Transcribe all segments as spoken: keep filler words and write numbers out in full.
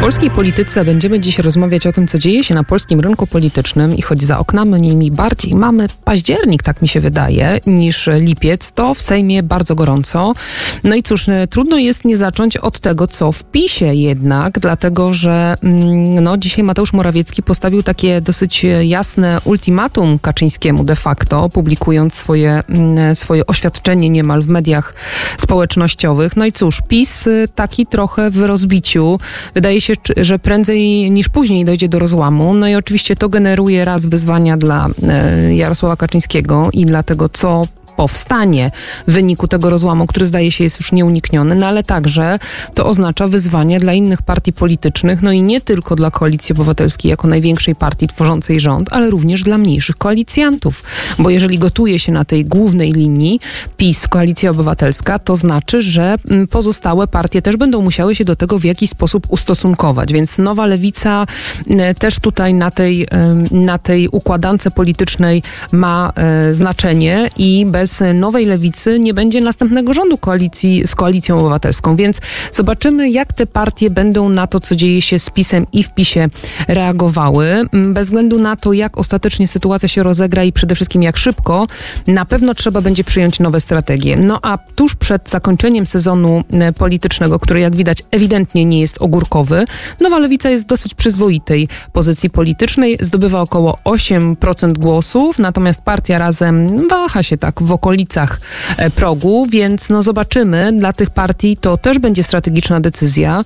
polskiej polityce będziemy dziś rozmawiać o tym, co dzieje się na polskim rynku politycznym i choć za oknami bardziej mamy październik, tak mi się wydaje, niż lipiec, to w Sejmie bardzo gorąco. No i cóż, trudno jest nie zacząć od tego, co w PiSie jednak, dlatego że no, dzisiaj Mateusz Morawiecki postawił takie dosyć jasne ultimatum Kaczyńskiemu de facto, publikując swoje, swoje oświadczenie niemal w mediach społecznościowych. No i cóż, PiS taki trochę w rozbiciu. Wydaje się, że prędzej niż później dojdzie do rozłamu. No i oczywiście to generuje raz wyzwania dla Jarosława Kaczyńskiego i dla tego, co powstanie w wyniku tego rozłamu, który zdaje się jest już nieunikniony, no ale także to oznacza wyzwanie dla innych partii politycznych, no i nie tylko dla Koalicji Obywatelskiej jako największej partii tworzącej rząd, ale również dla mniejszych koalicjantów. Bo jeżeli gotuje się na tej głównej linii PiS, Koalicja Obywatelska, to znaczy, że pozostałe partie też będą musiały się do tego w jakiś sposób ustosunkować. Więc Nowa Lewica też tutaj na tej, na tej układance politycznej ma znaczenie i bez Bez Nowej Lewicy nie będzie następnego rządu koalicji z Koalicją Obywatelską, więc zobaczymy, jak te partie będą na to, co dzieje się z PiS-em i w PiSie reagowały. Bez względu na to, jak ostatecznie sytuacja się rozegra i przede wszystkim jak szybko, na pewno trzeba będzie przyjąć nowe strategie. No a tuż przed zakończeniem sezonu politycznego, który jak widać ewidentnie nie jest ogórkowy, Nowa Lewica jest w dosyć przyzwoitej pozycji politycznej, zdobywa około osiem procent głosów, natomiast partia Razem waha się tak w okolicach progu, więc no zobaczymy, dla tych partii to też będzie strategiczna decyzja.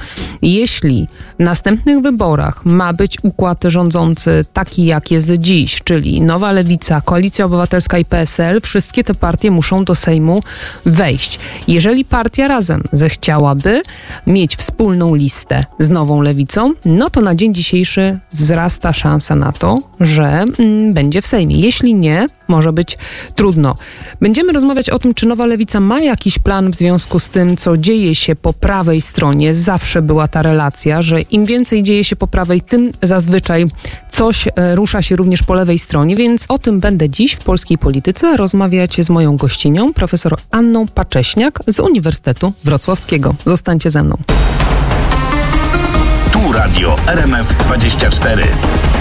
Jeśli w następnych wyborach ma być układ rządzący taki, jak jest dziś, czyli Nowa Lewica, Koalicja Obywatelska i P S L, wszystkie te partie muszą do Sejmu wejść. Jeżeli partia Razem zechciałaby mieć wspólną listę z Nową Lewicą, no to na dzień dzisiejszy wzrasta szansa na to, że mm, będzie w Sejmie. Jeśli nie, może być trudno. Będziemy rozmawiać o tym, czy Nowa Lewica ma jakiś plan w związku z tym, co dzieje się po prawej stronie. Zawsze była ta relacja, że im więcej dzieje się po prawej, tym zazwyczaj coś e, rusza się również po lewej stronie, więc o tym będę dziś w polskiej polityce rozmawiać z moją gościnią, profesor Anną Pacześniak z Uniwersytetu Wrocławskiego. Zostańcie ze mną. Tu Radio R M F dwadzieścia cztery.